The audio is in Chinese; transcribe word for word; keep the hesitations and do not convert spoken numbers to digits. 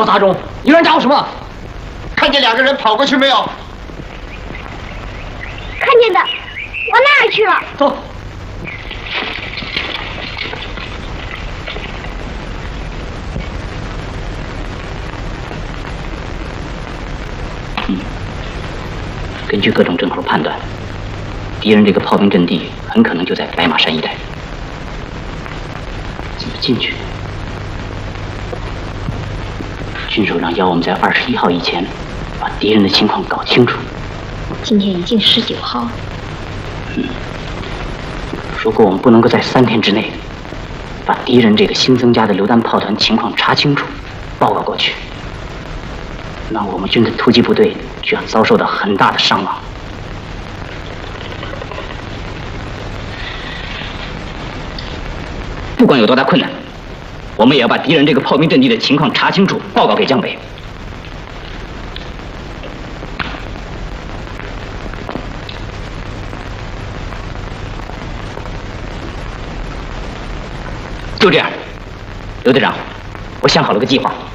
搞杂种！你让人找什么？ 看见两个人跑过去没有？ 看见的，往那儿去了。 走。 嗯，根据各种证口判断，敌人这个炮兵阵地很可能就在白马山一带。怎么进去？军首长要我们在二十一号以前把敌人的情况搞清楚。 今天已经十九号了。 嗯，如果我们不能够在三天之内把敌人这个新增加的榴弹炮团情况查清楚，报告过去，那我们军的突击部队就要遭受到很大的伤亡。不管有多大困难，我们也要把敌人这个炮兵阵地的情况查清楚，报告给江北。就这样，刘队长，我想好了个计划。